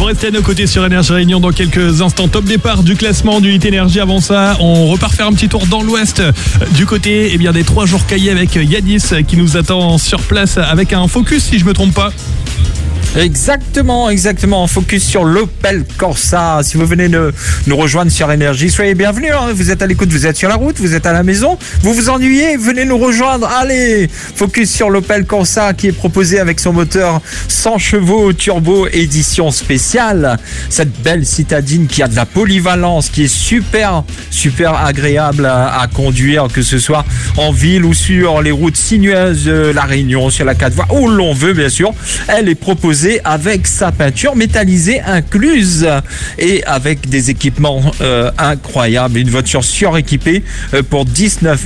Vous restez à nos côtés sur Énergie Réunion dans quelques instants. Top départ du classement d'Unité Énergie. Avant ça, on repart faire un petit tour dans l'ouest du côté des 3 jours caillés avec Yanis qui nous attend sur place avec un focus si je me trompe pas. Exactement. Focus sur l'Opel Corsa. Si vous venez nous rejoindre sur Énergie, soyez bienvenus. Vous êtes à l'écoute, vous êtes sur la route, vous êtes à la maison, vous vous ennuyez, venez nous rejoindre. Allez, focus sur l'Opel Corsa qui est proposé avec son moteur 100 chevaux turbo édition spéciale. Cette belle citadine qui a de la polyvalence, qui est super agréable à conduire, que ce soit en ville ou sur les routes sinueuses de la Réunion, sur la 4 voies, où l'on veut bien sûr. Elle est proposée avec sa peinture métallisée incluse et avec des équipements incroyables. Une voiture suréquipée pour 19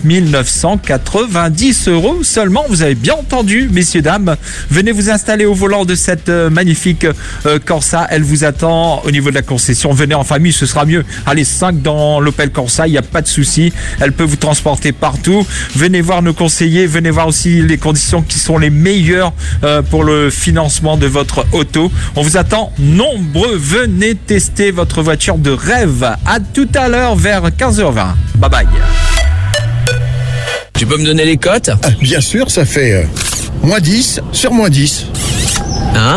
990 € seulement. Vous avez bien entendu, messieurs, dames. Venez vous installer au volant de cette magnifique Corsa. Elle vous attend au niveau de la concession. Venez en famille, ce sera mieux. Allez, 5 dans l'Opel Corsa, il n'y a pas de souci. Elle peut vous transporter partout. Venez voir nos conseillers. Venez voir aussi les conditions qui sont les meilleures pour le financement de votre auto. On vous attend nombreux. Venez tester votre voiture de rêve. À tout à l'heure vers 15h20. Bye bye. Tu peux me donner les cotes ? Bien sûr, ça fait -10 sur -10. Hein ?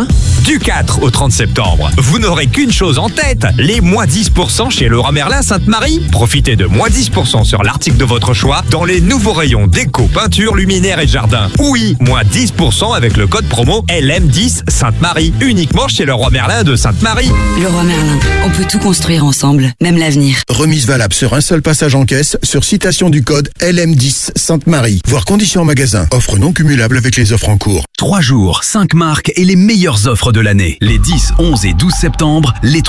Du 4 au 30 septembre, vous n'aurez qu'une chose en tête, les -10% chez Leroy Merlin Sainte-Marie. Profitez de -10% sur l'article de votre choix dans les nouveaux rayons déco, peinture, luminaire et jardin. Oui, -10% avec le code promo LM10 Sainte-Marie, uniquement chez Leroy Merlin de Sainte-Marie. Leroy Merlin, on peut tout construire ensemble, même l'avenir. Remise valable sur un seul passage en caisse sur citation du code LM10 Sainte-Marie. Voir conditions en magasin. Offre non cumulable avec les offres en cours. 3 jours, 5 marques et les meilleures offres de l'année. Les 10, 11 et 12 septembre, les 3